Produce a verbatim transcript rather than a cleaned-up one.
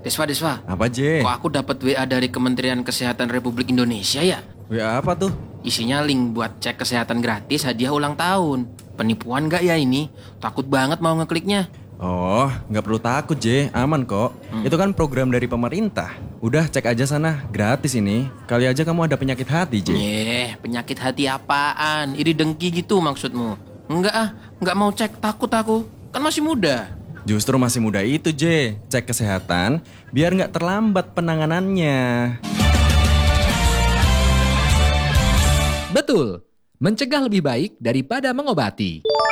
Deswa, Deswa. Apa, J? Kok aku dapat W A dari Kementerian Kesehatan Republik Indonesia ya? W A apa tuh? Isinya link buat cek kesehatan gratis hadiah ulang tahun. Penipuan gak ya ini? Takut banget mau ngekliknya. Oh, nggak perlu takut, J. Aman kok. Hmm. Itu kan program dari pemerintah. Udah, cek aja sana. Gratis ini. Kali aja kamu ada penyakit hati, J. Yeh, penyakit hati apaan? Iri dengki gitu maksudmu? Enggak ah, nggak mau cek. Takut aku. Kan masih muda. Justru masih muda itu, J. Cek kesehatan biar nggak terlambat penanganannya. Betul, mencegah lebih baik daripada mengobati.